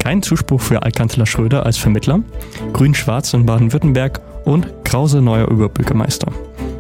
keinen Zuspruch für Altkanzler Schröder als Vermittler, Grün-Schwarz in Baden-Württemberg und Krause neuer Oberbürgermeister.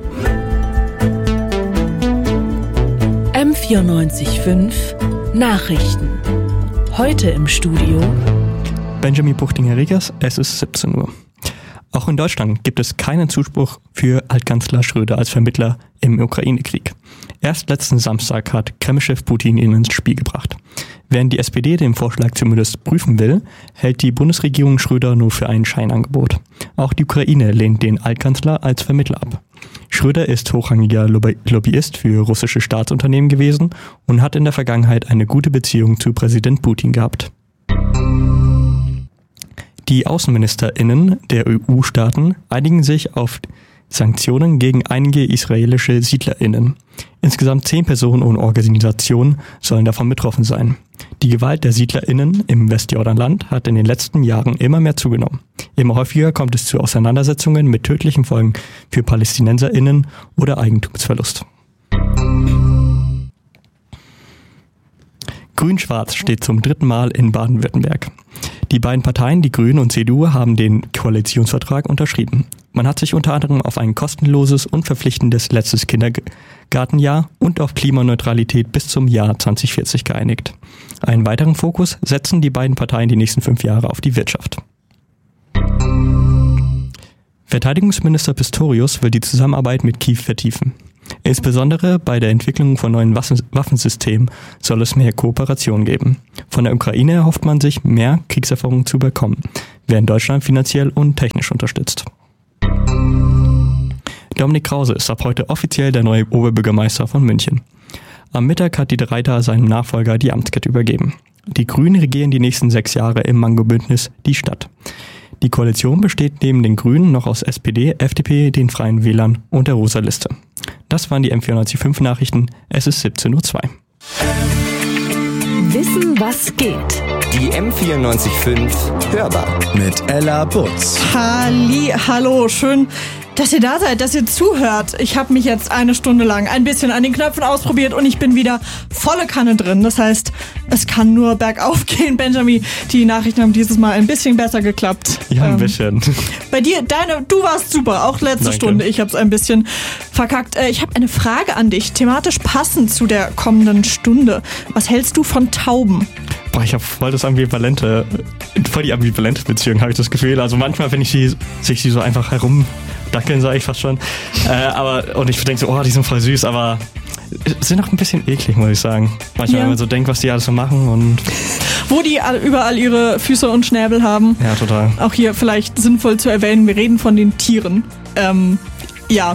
M94.5 Nachrichten. Heute im Studio Benjamin Buchtinger-Riegers, es ist 17 Uhr. Auch in Deutschland gibt es keinen Zuspruch für Altkanzler Schröder als Vermittler im Ukraine-Krieg. Erst letzten Samstag hat Kreml-Chef Putin ihn ins Spiel gebracht. Während die SPD den Vorschlag zumindest prüfen will, hält die Bundesregierung Schröder nur für ein Scheinangebot. Auch die Ukraine lehnt den Altkanzler als Vermittler ab. Schröder ist hochrangiger Lobbyist für russische Staatsunternehmen gewesen und hat in der Vergangenheit eine gute Beziehung zu Präsident Putin gehabt. Die AußenministerInnen der EU-Staaten einigen sich auf Sanktionen gegen einige israelische SiedlerInnen. Insgesamt 10 Personen und Organisationen sollen davon betroffen sein. Die Gewalt der SiedlerInnen im Westjordanland hat in den letzten Jahren immer mehr zugenommen. Immer häufiger kommt es zu Auseinandersetzungen mit tödlichen Folgen für PalästinenserInnen oder Eigentumsverlust. Grün-Schwarz steht zum 3. Mal in Baden-Württemberg. Die beiden Parteien, die Grünen und CDU, haben den Koalitionsvertrag unterschrieben. Man hat sich unter anderem auf ein kostenloses und verpflichtendes letztes Kindergartenjahr und auf Klimaneutralität bis zum Jahr 2040 geeinigt. Einen weiteren Fokus setzen die beiden Parteien die nächsten 5 Jahre auf die Wirtschaft. Verteidigungsminister Pistorius will die Zusammenarbeit mit Kiew vertiefen. Insbesondere bei der Entwicklung von neuen Waffensystemen soll es mehr Kooperation geben. Von der Ukraine erhofft man sich, mehr Kriegserfahrung zu bekommen, während Deutschland finanziell und technisch unterstützt. Dominik Krause ist ab heute offiziell der neue Oberbürgermeister von München. Am Mittag hat die Reiter seinem Nachfolger die Amtskette übergeben. Die Grünen regieren die nächsten 6 Jahre im Mango-Bündnis die Stadt. Die Koalition besteht neben den Grünen noch aus SPD, FDP, den Freien Wählern und der Rosa Liste. Das waren die M94.5 Nachrichten. Es ist 17:02 Uhr. Wissen, was geht. Die M94.5 Hörbar mit Ella Butz. Hallo, schön, dass ihr da seid, dass ihr zuhört. Ich habe mich jetzt 1 Stunde lang ein bisschen an den Knöpfen ausprobiert und ich bin wieder volle Kanne drin. Das heißt, es kann nur bergauf gehen. Benjamin, die Nachrichten haben dieses Mal ein bisschen besser geklappt. Ja, ein bisschen. Bei dir, du warst super, auch letzte Stunde. Ich habe es ein bisschen verkackt. Ich habe eine Frage an dich, thematisch passend zu der kommenden Stunde. Was hältst du von Tauben? Boah, ich habe voll die ambivalente Beziehung, habe ich das Gefühl. Also manchmal, wenn ich sie so einfach herumdackeln, sage ich fast schon. Und ich denke so, die sind voll süß, aber sind auch ein bisschen eklig, muss ich sagen. Manchmal, wenn man so denkt, was die alles so machen und wo die überall ihre Füße und Schnäbel haben. Ja, total. Auch hier vielleicht sinnvoll zu erwähnen, wir reden von den Tieren. Ja.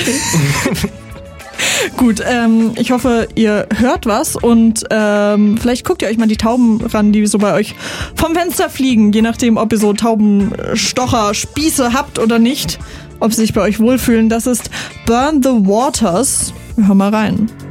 Gut, ich hoffe, ihr hört was und vielleicht guckt ihr euch mal die Tauben ran, die so bei euch vom Fenster fliegen, je nachdem, ob ihr so Taubenstocher, Spieße habt oder nicht, ob sie sich bei euch wohlfühlen. Das ist Burn the Waters. Wir hören mal rein.